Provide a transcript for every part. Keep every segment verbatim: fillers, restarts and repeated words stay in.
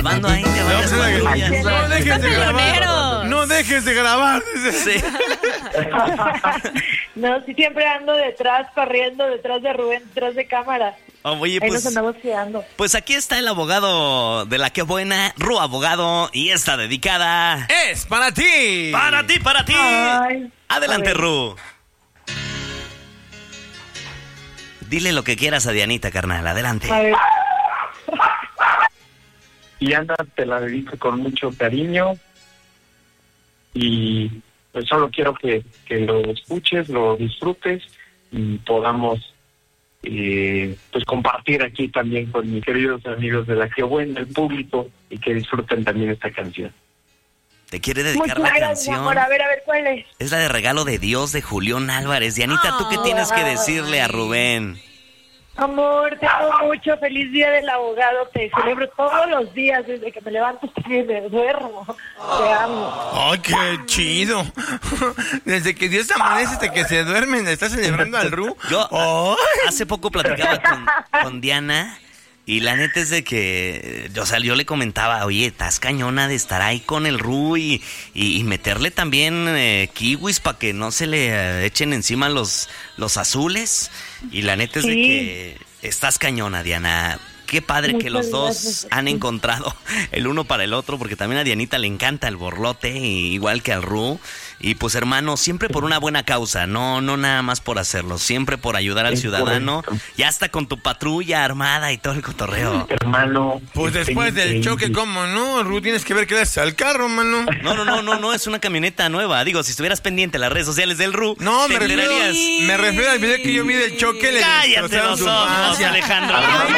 Grabando ahí de varias patrullas. No dejes de grabar. No dejes de grabar. Sí. No, sí, siempre ando detrás, corriendo detrás de Rubén, detrás de cámara. Oh, oye, Ahí pues, nos andamos quedando. pues aquí está el abogado de la que buena, Ru Abogado, y esta dedicada Es para ti. para ti, para ti. Ay, Adelante, a ver. Ru. Dile lo que quieras a Dianita, carnal, adelante. A ver. Y Ana, te la dedico con mucho cariño y pues solo quiero que, que lo escuches, lo disfrutes y podamos eh, pues compartir aquí también con mis queridos amigos de La Que Buena, el público, y que disfruten también esta canción. Te quiere dedicar Muchas la gracias, canción. amor. A ver, a ver, ¿cuál es? Es la de Regalo de Dios de Julián Álvarez. Dianita, ¿tú qué tienes que decirle a Rubén? Amor, te amo mucho. Feliz día del abogado. Te celebro todos los días, desde que me levanto hasta que me duermo. Te amo. ¡Ay, qué chido! Desde que Dios amanece hasta que se duermen, ¿está celebrando al Ru? Yo ¡Ay! hace poco platicaba con, con Diana y la neta es de que, o sea, yo le comentaba, oye, estás cañona de estar ahí con el Ru y, y, y meterle también eh, kiwis para que no se le eh, echen encima los, los azules. Y la neta es de Sí. que estás cañona, Diana. Qué padre que Muchas los dos gracias. han encontrado el uno para el otro, porque también a Dianita le encanta el borlote, y igual que al Ru. Y pues, hermano, siempre por una buena causa, no no nada más por hacerlo, siempre por ayudar al Es ciudadano, correcto. ya hasta con tu patrulla armada y todo el cotorreo. Hermano. Pues está después del increíble. choque, ¿cómo no? Ru, tienes que ver qué le haces al carro, mano. No, no, no, no, no, es una camioneta nueva. Digo, si estuvieras pendiente de las redes sociales del Ru, No, te me refiero, enterarías. me refiero al video que yo vi del choque. Le Cállate destrozaron los su ojos, infancia. Alejandro.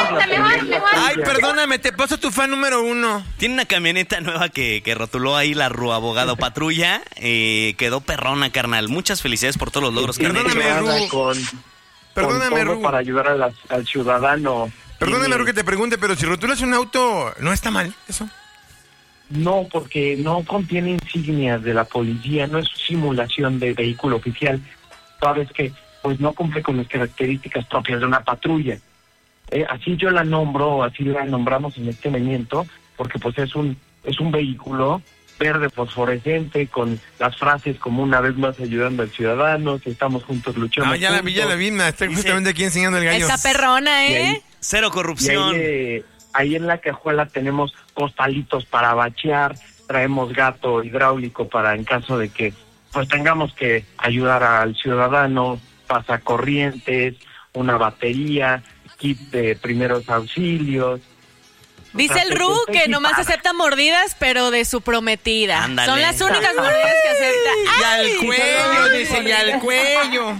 Ay, perdóname, te paso tu fan número uno. Tiene una camioneta nueva que, que rotuló ahí la Ru Abogado Patrulla. Eh, quedó perrona, carnal. Muchas felicidades por todos los logros que han hecho. Perdóname, Ana, Ru. con, Perdóname, con todo Ru. para ayudar a las- al ciudadano. Perdóname, Tiene- Ru, que te pregunte, pero si rotulas un auto, ¿no está mal eso? No, porque no contiene insignias de la policía, no es simulación de vehículo oficial. Sabes que pues no cumple con las características propias de una patrulla. Eh, así yo la nombro, así la nombramos en este momento, porque pues es un es un vehículo verde fosforescente con las frases como una vez más ayudando al ciudadano, que estamos juntos luchando. Ah, ya la vi, ya la vi, me está Dice- justamente aquí enseñando el gallo. Esta perrona, Y ahí- ¿eh? Cero Y corrupción. ahí, eh, ahí en la cajuela tenemos costalitos para bachear, traemos gato hidráulico para en caso de que pues tengamos que ayudar al ciudadano, pasacorrientes, una batería, kit de primeros auxilios. Dice el Ru que nomás acepta mordidas, pero de su prometida. Ándale. Son las únicas mordidas que acepta. Y al ¡Ay! cuello, dice, y al cuello.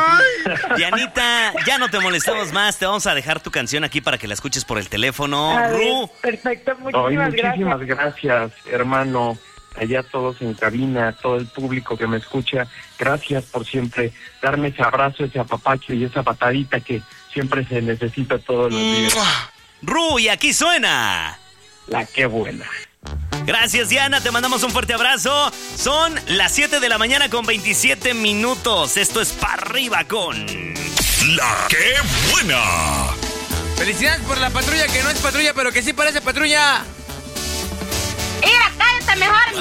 Dianita, ya no te molestamos más. Te vamos a dejar tu canción aquí para que la escuches por el teléfono. A ver, Ru, perfecto, Ay, muchísimas muchísimas gracias. gracias, hermano. Allá todos en cabina, todo el público que me escucha, gracias por siempre darme ese abrazo, ese apapacho y esa patadita que siempre se necesita todos los días. Ru, y aquí suena. La Que Buena. Gracias, Diana. Te mandamos un fuerte abrazo. Son las siete de la mañana con veintisiete minutos. Esto es Pa' Arriba con La Que Buena. Felicidades por la patrulla que no es patrulla, pero que sí parece patrulla. Mira, cállate mejor.